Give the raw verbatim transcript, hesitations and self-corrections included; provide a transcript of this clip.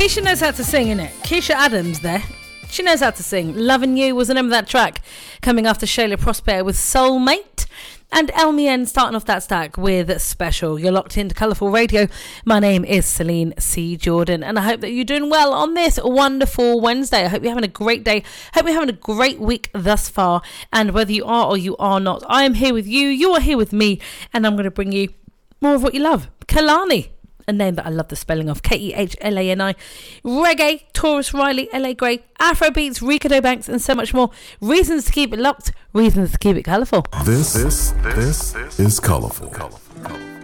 Keisha knows how to sing, innit? Keisha Adams there. She knows how to sing. Loving You was the name of that track. Coming after Shayla Prosper with Soulmate. And Elmien starting off that stack with Special. You're locked into Colourful Radio. My name is Celine C. Jordan, and I hope that you're doing well on this wonderful Wednesday. I hope you're having a great day. Hope you're having a great week thus far. And whether you are or you are not, I am here with you. You are here with me, and I'm going to bring you more of what you love. Kehlani, a name that I love the spelling of, K E H L A N I. Reggae, Taurus Riley, L A Gray, Afrobeats, Ricardo Banks, and so much more. Reasons to keep it locked, reasons to keep it colourful. This, this, this is Colourful. Colourful.